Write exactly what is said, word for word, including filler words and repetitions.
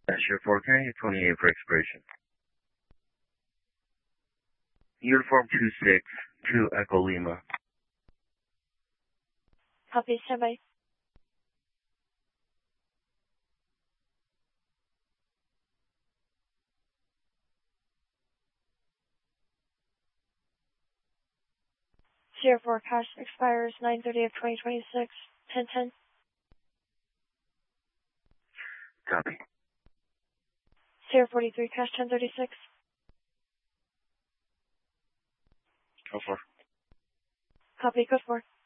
Sure four, can I get twenty-eight for expiration? Uniform two six, two Echo Lima. Copy, standby. Sierra four, cash expires nine thirty of twenty twenty-six, ten ten. Copy. Sierra forty-three, cash ten thirty-six. Go for. Copy, go for.